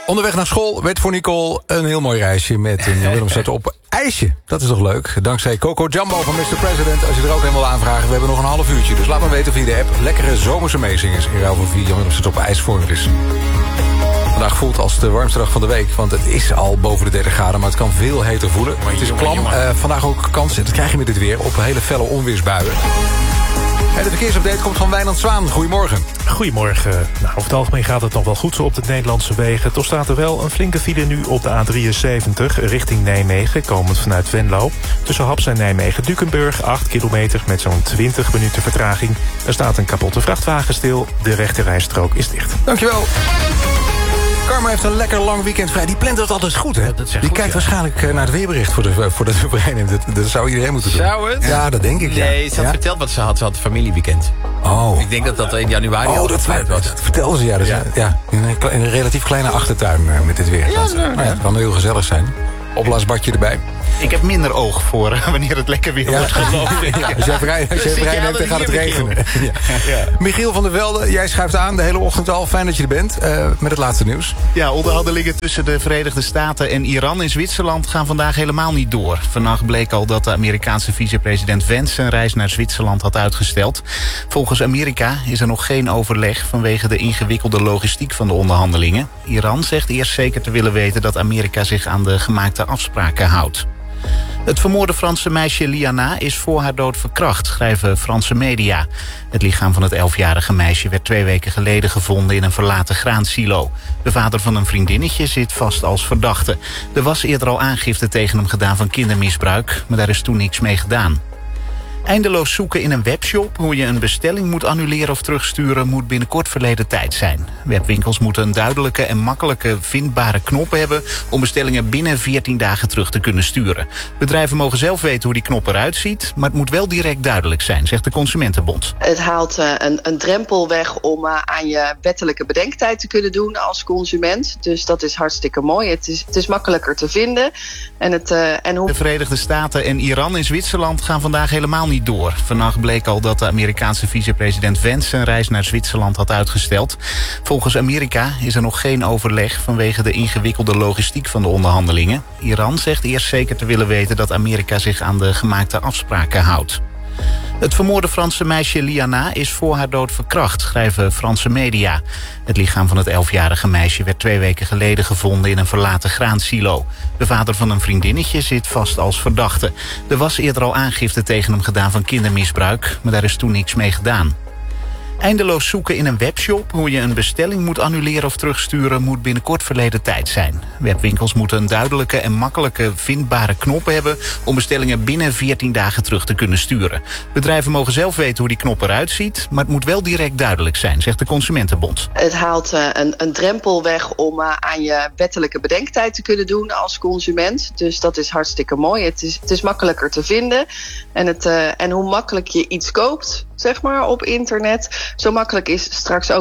Onderweg naar school werd voor Nicole een heel mooi reisje met een Willemstad op ijsje. Dat is toch leuk? Dankzij Coco Jumbo van Mr. President. Als je er ook helemaal aanvraagt, we hebben nog een half uurtje. Dus laat me weten via de app. Lekkere zomerse meezingers in ruil voor 4 Willemstad op ijsvorm is. Vandaag voelt als de warmste dag van de week. Want het is al boven de 30 graden, maar het kan veel heter voelen. Het is klam. Vandaag ook kans, dat krijg je met dit weer, op hele felle onweersbuien. En de verkeersupdate komt van Wijnand Zwaan. Goedemorgen. Goedemorgen. Nou, over het algemeen gaat het nog wel goed zo op de Nederlandse wegen. Toch staat er wel een flinke file nu op de A73 richting Nijmegen, komend vanuit Venlo. Tussen Haps en Nijmegen-Dukenburg, 8 kilometer met zo'n 20 minuten vertraging. Er staat een kapotte vrachtwagen stil. De rechterrijstrook is dicht. Dankjewel. Karma heeft een lekker lang weekend vrij. Die plant dat altijd goed, hè? Die kijkt waarschijnlijk naar het weerbericht voordat we beginnen. Dat zou iedereen moeten doen. Zou het? Ja, dat denk ik, Nee, ze had verteld wat ze had. Ze had een familieweekend. Oh. Ik denk dat dat in januari al dat was. vertelden ze, ja. Dus in een relatief kleine achtertuin met dit weer. Maar het kan heel gezellig zijn. Opblaasbadje erbij. Ik heb minder oog voor wanneer het lekker weer wordt, geloof ik. Als jij vrij neemt, dan gaat het regenen. Michiel van der Velde, jij schuift aan de hele ochtend al. Fijn dat je er bent met het laatste nieuws. Ja, onderhandelingen tussen de Verenigde Staten en Iran in Zwitserland gaan vandaag helemaal niet door. Vannacht bleek al dat de Amerikaanse vicepresident Vance zijn reis naar Zwitserland had uitgesteld. Volgens Amerika is er nog geen overleg vanwege de ingewikkelde logistiek van de onderhandelingen. Iran zegt eerst zeker te willen weten dat Amerika zich aan de gemaakte afspraken houdt. Het vermoorde Franse meisje Liana is voor haar dood verkracht, schrijven Franse media. Het lichaam van het 11-jarige meisje werd 2 weken geleden gevonden in een verlaten graansilo. De vader van een vriendinnetje zit vast als verdachte. Er was eerder al aangifte tegen hem gedaan van kindermisbruik, maar daar is toen niks mee gedaan. Eindeloos zoeken in een webshop hoe je een bestelling moet annuleren of terugsturen moet binnenkort verleden tijd zijn. Webwinkels moeten een duidelijke en makkelijke vindbare knop hebben om bestellingen binnen 14 dagen terug te kunnen sturen. Bedrijven mogen zelf weten hoe die knop eruit ziet, maar het moet wel direct duidelijk zijn, zegt de Consumentenbond. Het haalt een drempel weg om aan je wettelijke bedenktijd te kunnen doen als consument. Dus dat is hartstikke mooi. Het is makkelijker te vinden. De Verenigde Staten en Iran in Zwitserland gaan vandaag helemaal niet door. Vannacht bleek al dat de Amerikaanse vicepresident Vance zijn reis naar Zwitserland had uitgesteld. Volgens Amerika is er nog geen overleg vanwege de ingewikkelde logistiek van de onderhandelingen. Iran zegt eerst zeker te willen weten dat Amerika zich aan de gemaakte afspraken houdt. Het vermoorde Franse meisje Liana is voor haar dood verkracht, schrijven Franse media. Het lichaam van het 11-jarige meisje werd 2 weken geleden gevonden in een verlaten graansilo. De vader van een vriendinnetje zit vast als verdachte. Er was eerder al aangifte tegen hem gedaan van kindermisbruik, maar daar is toen niks mee gedaan. Eindeloos zoeken in een webshop hoe je een bestelling moet annuleren of terugsturen moet binnenkort verleden tijd zijn. Webwinkels moeten een duidelijke en makkelijke vindbare knop hebben om bestellingen binnen 14 dagen terug te kunnen sturen. Bedrijven mogen zelf weten hoe die knop eruit ziet, maar het moet wel direct duidelijk zijn, zegt de Consumentenbond. Het haalt een drempel weg om aan je wettelijke bedenktijd te kunnen doen als consument. Dus dat is hartstikke mooi. Het is makkelijker te vinden. En hoe makkelijk je iets koopt, zeg maar, op internet, zo makkelijk is straks ook